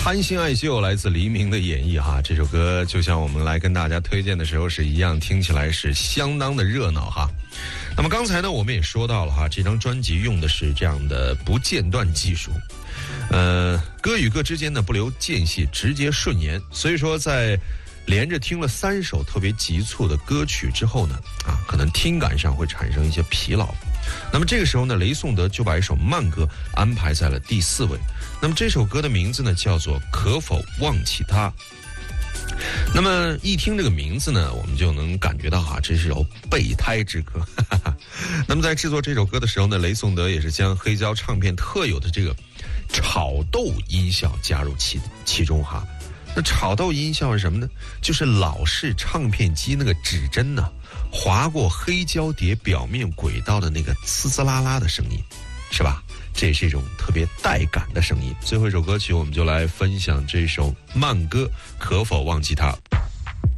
贪心爱秀来自黎明的演绎哈，这首歌就像我们来跟大家推荐的时候是一样，听起来是相当的热闹哈。那么刚才呢，我们也说到了哈，这张专辑用的是这样的不间断技术，歌与歌之间呢不留间隙，直接顺延，所以说在连着听了3首特别急促的歌曲之后呢，可能听感上会产生一些疲劳。那么这个时候呢，雷颂德就把一首慢歌安排在了第4位。那么这首歌的名字呢叫做《可否忘记他》。那么一听这个名字呢，我们就能感觉到这是首备胎之歌。那么在制作这首歌的时候呢，雷颂德也是将黑胶唱片特有的这个炒豆音效加入其中哈。那炒豆音效是什么呢？就是老式唱片机那个指针呢划过黑胶碟表面轨道的那个呲呲啦啦的声音，是吧？这也是一种特别带感的声音。最后一首歌曲，我们就来分享这首慢歌《可否忘记他》。